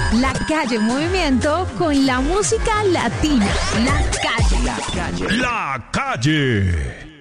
La calle en movimiento con la música latina. La calle. La calle.